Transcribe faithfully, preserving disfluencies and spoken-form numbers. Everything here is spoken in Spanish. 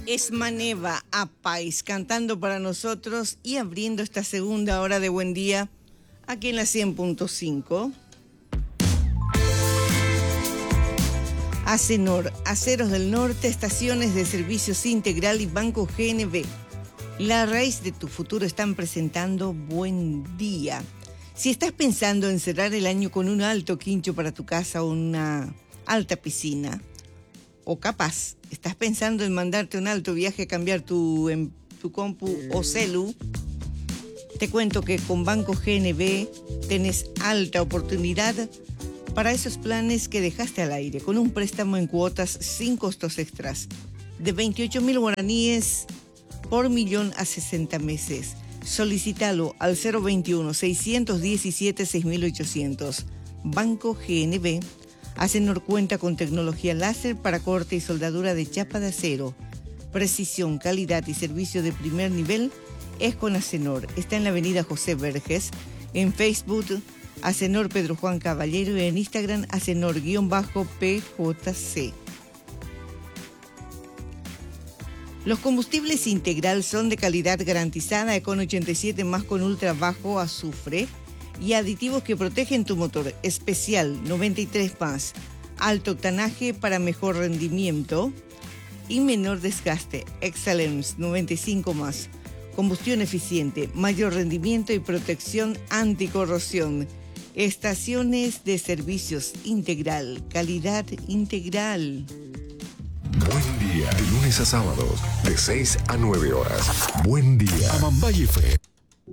Es Maneva Apais cantando para nosotros y abriendo esta segunda hora de Buen Día aquí en la cien punto cinco. Acenor, Aceros del Norte, Estaciones de Servicios Integral y Banco G N B. La raíz de tu futuro están presentando Buen Día. Si estás pensando en cerrar el año con un alto quincho para tu casa o una alta piscina, o capaz estás pensando en mandarte un alto viaje a cambiar tu, en, tu compu o celu, te cuento que con Banco G N B tenés alta oportunidad para esos planes que dejaste al aire, con un préstamo en cuotas sin costos extras de veintiocho mil guaraníes por millón a sesenta meses. Solicítalo al cero veintiuno, seiscientos diecisiete, seis mil ochocientos. Banco G N B. Acenor cuenta con tecnología láser para corte y soldadura de chapa de acero. Precisión, calidad y servicio de primer nivel es con Acenor. Está en la avenida José Verges, en Facebook Acenor Pedro Juan Caballero y en Instagram Acenor-P J C. Los combustibles Integral son de calidad garantizada, Econ ochenta y siete más con ultra bajo azufre y aditivos que protegen tu motor. Especial noventa y tres más, alto octanaje para mejor rendimiento y menor desgaste. Excellence noventa y cinco más, combustión eficiente, mayor rendimiento y protección anticorrosión. Estaciones de Servicios Integral, calidad integral. Buen Día, de lunes a sábados, de seis a nueve horas. Buen Día. Amambay F M.